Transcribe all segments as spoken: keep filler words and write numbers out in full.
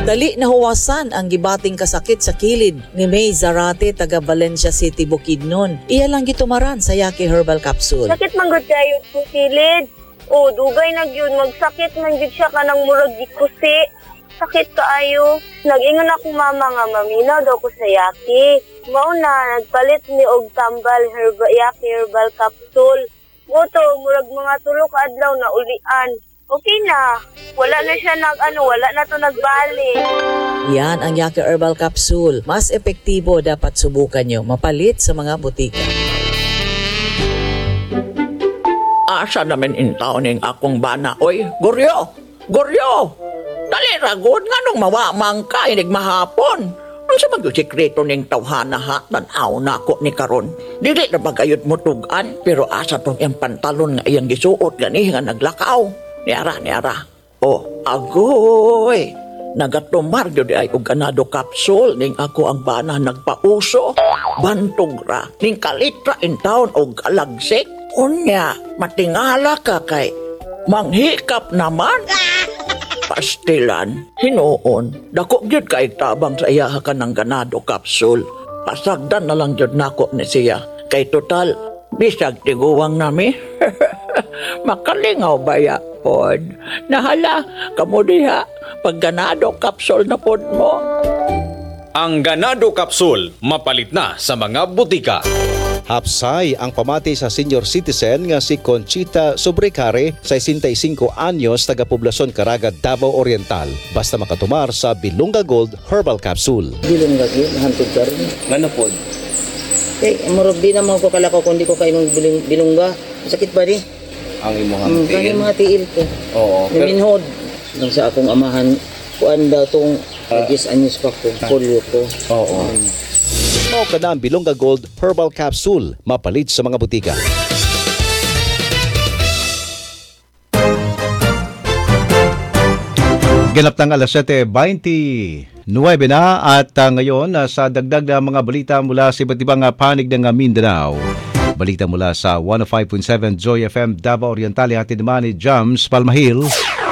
Dali nahuwasan ang gibating kasakit sa kilid ni May Zarate taga Valencia City, Bukidnon. Iya lang gitumaran sa Yaki Herbal Capsule. Sakit man gud kayo sa kilid. O dugay na gyud magsakit man gyud siya kanang murag gikusi. Sakit kaayo. Nag-ingon ako mama nga maminaw daw ko sa Yaki. Mao na nagpalit ni og tambal herbal Yaki Herbal Capsule. Moto murag mga tulo ka adlaw na ulian. Okay na. Wala na siya nag ano, wala na to nagbalik. Yan ang Yaki Herbal Capsule. Mas epektibo, dapat subukan nyo. Mapalit sa mga butika. Asa namin intaw ning akong bana. Oy, Goryo! Goryo! Dali ragod nga nung mawamang ka inig mahapon. Ang sa mag-sikreto ning tawhana ha, tanaw na ako ni karon. Dili na bagayod mo tugan, pero asa tong iyang pantalon nga iyang gisuot gani nga naglakaw. Niara, niara. Oh, agoy! Nagatumar yun ay og ganado kapsul ning ako ang bana nagpauso. Bantog ra, ning kalitra in town og kalagsik. Unya, matingala ka kay manghikap naman. Pastilan, hinuon, dako gyud kay tabang sa iya ka ng ganado kapsul. Pasagdan na lang gyud nako ni siya. Kay total, bisag tiguwang nami. Makalingaw baya pod. Nahala, kamo diha, pag ganado kapsul na pod mo. Ang ganado kapsul, mapalit na sa mga butika. Hapsay ang pamati sa senior citizen nga si Conchita Sobrecare, sesenta y cinco anyos, taga Poblacion Caraga, Davao Oriental. Basta makatumar sa Bilunga Gold Herbal Capsule. Bilunga Gold, hantod ka rin. Ngano po? Eh, murag di naman ko kalakaw kung di ko kayo ng bilung, bilungga. Sakit ba di? Ang imong Hmm, tiil? Ang mga tiil ko. Oo. Pero, Naminhod. Nang sa akong amahan, kuan daw itong uh, diyes anyos pa ko, polio ko. oo. Um, Mao ka na ang Bilunga Gold Herbal Capsule, mapalit sa mga butika. Ganap ng alas siyete twenty-nine na at uh, ngayon uh, sa dagdag na mga balita mula sa iba't ibang uh, panig ng uh, Mindanao. Balita mula sa one oh five point seven Joy F M Davao Oriental, hatid naman ni Jams Palmahil.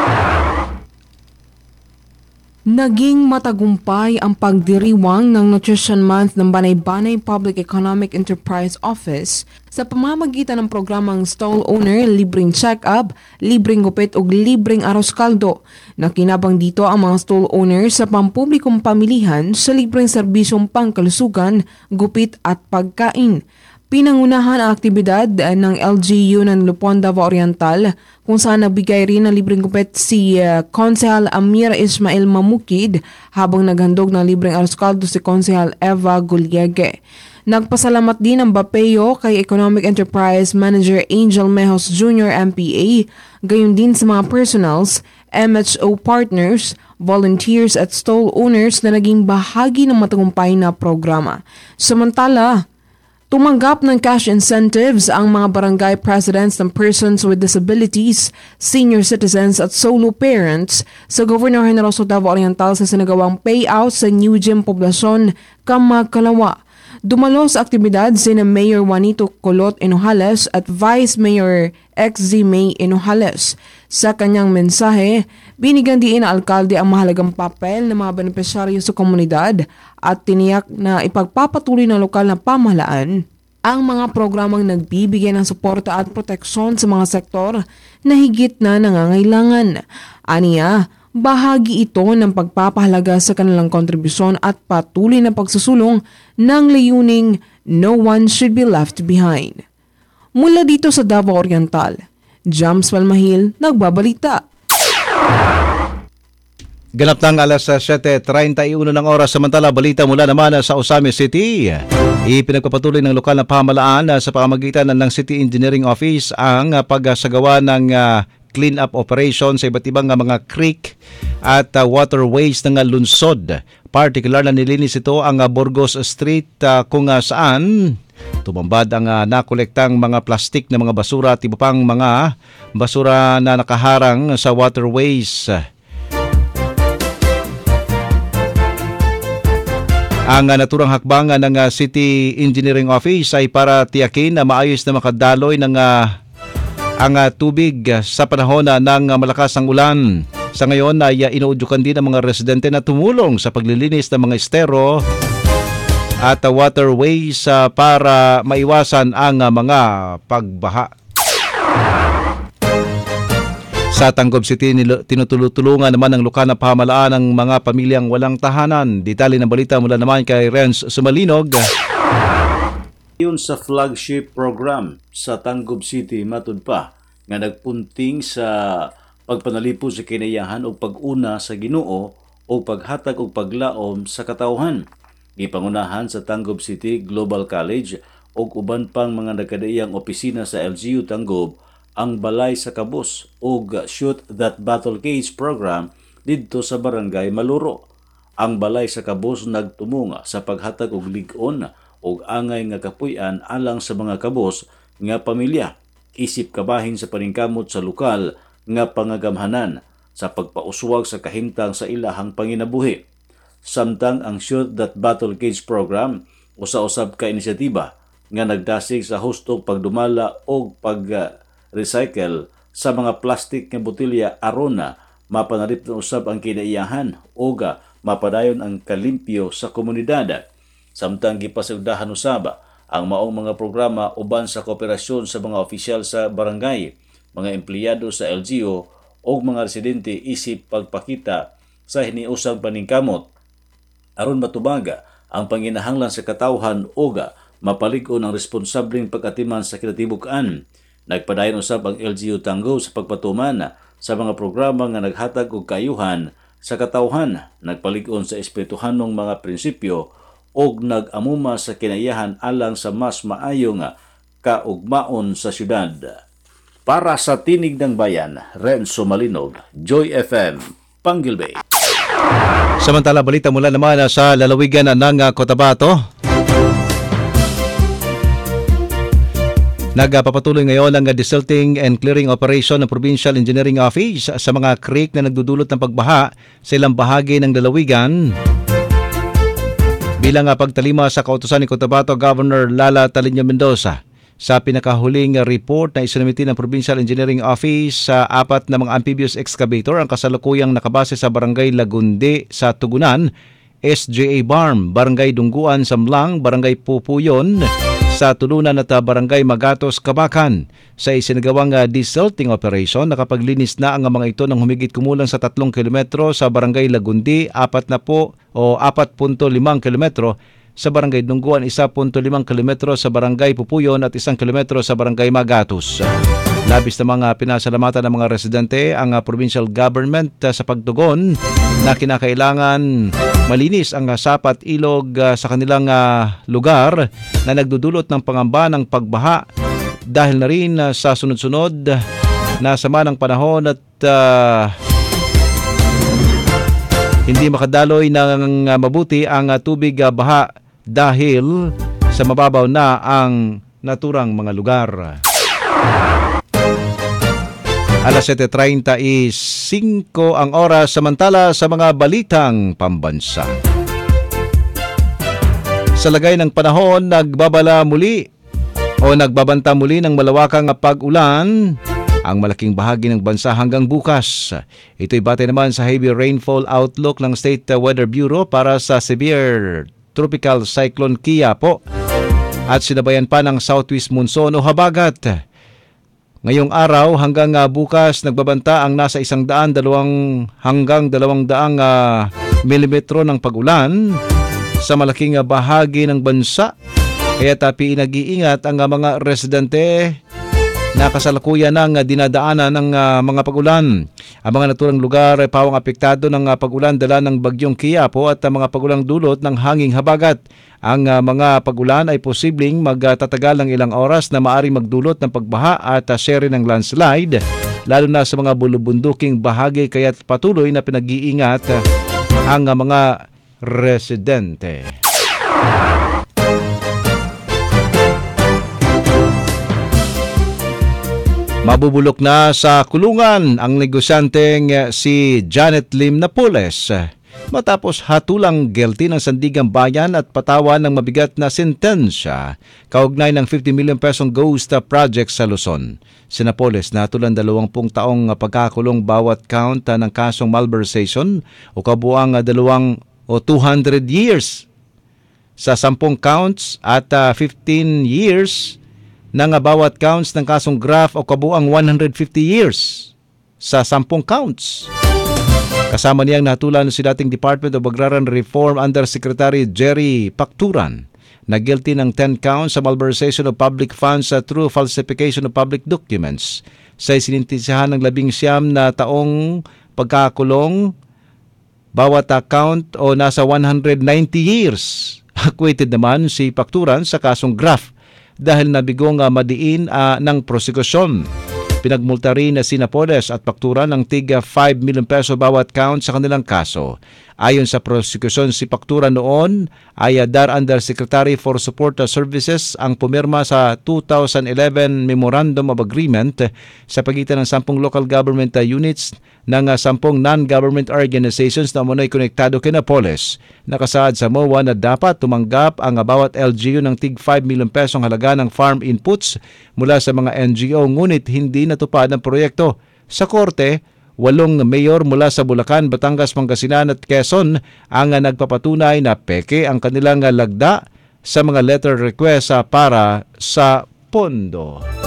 Naging matagumpay ang pagdiriwang ng Nutrition Month ng Banay-Banay Public Economic Enterprise Office sa pamamagitan ng programang Stall Owner, libreng check-up, libreng gupit ug libreng aros kaldo. Nakinabang dito ang mga stall owners sa pampublikong pamilihan sa libreng serbisyong pangkalusugan, gupit at pagkain. Pinangunahan ang aktibidad ng L G U ng Lupon, Davao Oriental kung saan nagbigay rin ng libreng gupit si uh, Konsehal Amir Ismail Mamukid habang naghandog ng libreng aros kaldo si Konsehal Eva Guliege. Nagpasalamat din ang Bapeo kay Economic Enterprise Manager Angel Mejos Junior M P A, gayon din sa mga personals, M H O partners, volunteers at stall owners na naging bahagi ng matagumpay na programa. Samantala, tumanggap ng cash incentives ang mga barangay presidents ng persons with disabilities, senior citizens at solo parents sa Governor Generoso Davao Oriental sa sinagawang payout sa New Gym Poblacion, Kamagkalawa. Dumalo sa aktibidad sina Mayor Juanito Colot Enojales at Vice Mayor X Z May Enojales. Sa kanyang mensahe, binigyan diin na alkalde ang mahalagang papel ng mga benepisyaryo sa komunidad at tiniyak na ipagpapatuloy ng lokal na pamahalaan ang mga programang nagbibigay ng suporta at proteksyon sa mga sektor na higit na nangangailangan. Aniya, bahagi ito ng pagpapahalaga sa kanilang kontribusyon at patuloy na pagsusulong ng layuning no one should be left behind. Mula dito sa Davao Oriental, Jams Palmahil, nagbabalita. Ganap ng alas siyete treinta y uno ng oras, samantala balita mula naman sa Osamis City. Ipinagpapatuloy ng lokal na pamahalaan sa pamamagitan ng City Engineering Office ang pagsagawa ng clean-up operation sa iba't ibang mga creek at uh, waterways ng lungsod. Particular na nilinis ito ang uh, Burgos Street uh, kung uh, saan tumambad ang uh, nakolektang mga plastik na mga basura at iba pang mga basura na nakaharang sa waterways. Ang uh, naturang hakbang ng uh, City Engineering Office ay para tiyakin na maayos na makadaloy ng uh, ang uh, tubig uh, sa panahon uh, ng uh, malakas ang ulan Sa ngayon ay uh, inuudyukan din ang mga residente na tumulong sa paglilinis ng mga estero at uh, waterways uh, para maiwasan ang uh, mga pagbaha. Sa Tangub City, tinutulungan naman ng lokal na pamahalaan ang mga pamilyang walang tahanan. Detalye ng balita mula naman kay Renz Sumalinog. Yun sa flagship program sa Tangub City, matud pa nga nagpunting sa pagpanalipo sa kinayahan o pag-una sa Ginoo o paghatag o paglaom sa katawhan. Gipangunahan sa Tangub City Global College o uban pang mga nagkadaiyang opisina sa L G U Tangub ang Balay sa Kabos o Shoot That Battle Cage program didto sa Barangay Maluro. Ang Balay sa Kabos nagtumunga sa paghatag og lig-on o angay nga kapuy-an alang sa mga kabos nga pamilya, isip kabahin sa paningkamot sa lokal nga pangagamhanan sa pagpauswag sa kahimtang sa ilahang panginabuhi. Samtang ang Shoot That Battle Cage program usa-usab ka inisyatiba nga nagdasig sa hustong pagdumala o pag-recycle sa mga plastik nga botelya aron na mapanarip na usab ang kinaiyahan o ga mapadayon ang kalimpyo sa komunidad. Samtang gipasugdahan usaba ang maong mga programa uban sa kooperasyon sa mga opisyal sa barangay, mga empleyado sa L G U o mga residente isip pagpakita sa hiniusang paningkamot aron matubaga ang panginahanglan sa katawhan o ga mapalig-on ang responsableng pag-atiman sa kinatibuk-an. Nagpadayon usab ang L G U Tangub sa pagpatuman sa mga programa nga naghatag og kaayuhan sa katawhan, nagpalig-on sa espirituhanong mga prinsipyo og nag-amuma sa kinayahan alang sa mas maayo nga kaugmaon sa syudad. Para sa Tinig ng Bayan, Renzo Malinog, Joy F M, Panggilbay. Samantala, balita mula naman sa lalawigan ng Cotabato. Nagpapatuloy ngayon ang desilting and clearing operation ng Provincial Engineering Office sa mga creek na nagdudulot ng pagbaha sa ilang bahagi ng lalawigan. Bilang pagtalima sa kautusan ni Cotabato Governor Lala Taliño Mendoza sa pinakahuling report na isinumiti ng Provincial Engineering Office sa apat na mga amphibious excavator ang kasalukuyang nakabase sa Barangay Lagundi sa Tugunan, S J A Barm, Barangay Dungguan, Samlang, Barangay Pupuyon sa Tulunan at Barangay Magatos, Kabakan. Sa isinagawang desilting operation, nakapaglinis na ang mga ito ng humigit kumulang sa tatlong kilometro sa Barangay Lagundi, apat na po o apat punto limang kilometro sa Barangay Dungguan, isa punto limang kilometro sa Barangay Pupuyon at isang kilometro sa Barangay Magatos. Labis na mga pinasalamatan ng mga residente ang uh, provincial government uh, sa pagtugon na kinakailangan malinis ang uh, sapat ilog uh, sa kanilang uh, lugar na nagdudulot ng pangamba ng pagbaha dahil na rin uh, sa sunod-sunod uh, na sama ng panahon at uh, hindi makadaloy ng uh, mabuti ang uh, tubig uh, baha dahil sa mababaw na ang naturang mga lugar. Alas siyete treinta y cinco ang oras, samantala sa mga balitang pambansa. Sa lagay ng panahon, nagbabala muli o nagbabanta muli ng malawakang pag-ulan ang malaking bahagi ng bansa hanggang bukas. Ito'y batay naman sa heavy rainfall outlook ng State Weather Bureau para sa severe tropical cyclone Kia po at sinabayan pa ng southwest monsoon o habagat. Ngayong araw hanggang uh, bukas nagbabanta ang nasa isang daan dalawang hanggang dalawang daang uh, milimetro ng pag-ulan sa malaking uh, bahagi ng bansa. Kaya tapi nag-iingat ang uh, mga residente na kasalukuyan ng uh, dinadaanan ng uh, mga pag-ulan. Ang mga naturang lugar ay pawang apektado ng uh, pag-ulan dala ng bagyong Quiapo at uh, mga pag-ulang dulot ng hanging habagat. Ang uh, mga pag-ulan ay posibleng magtatagal ng ilang oras na maaring magdulot ng pagbaha at uh, sere ng landslide, lalo na sa mga bulubunduking bahagi, kaya patuloy na pinag-iingat uh, ang uh, mga residente. Mabubulok na sa kulungan ang negosyanteng si Janet Lim Napoles matapos hatulang guilty ng Sandigang Bayan at patawan ng mabigat na sentensya kaugnay ng fifty million pesong ghost project sa Luzon. Si Napoles nahatulan dalawampung taong pagkakulong bawat count ng kasong malversation o kabuang dalawang o two hundred years sa sampung counts at uh, fifteen years ng bawat counts ng kasong graft o kabuang one hundred fifty years sa sampung counts. Kasama niyang nahatulan si dating Department of Agrarian Reform Undersecretary Jerry Pacturan na guilty ng ten counts sa malversation of public funds uh, through falsification of public documents sa isinintisahan ng labing siyam na taong pagkakulong bawat account o nasa one hundred ninety years. Acquitted naman si Pacturan sa kasong graft dahil nabigong uh, madiin uh, ng prosekusyon. Pinagmulta rin na si Napoles at Pacturan ng tiga five million peso bawat count sa kanilang kaso. Ayon sa prosekusyon, si Pacturan noon ay D A R Undersecretary for Support Services ang pumirma sa two thousand eleven Memorandum of Agreement sa pagitan ng sampung local government units ng sampung non-government organizations na umunoy konektado kay Napoles. Nakasaad sa M O A na dapat tumanggap ang bawat L G U ng tig five million pesong halaga ng farm inputs mula sa mga N G O ngunit hindi natupad ang proyekto. Sa korte, walong mayor mula sa Bulacan, Batangas, Pangasinan at Quezon ang nagpapatunay na peke ang kanilang lagda sa mga letter request para sa pondo.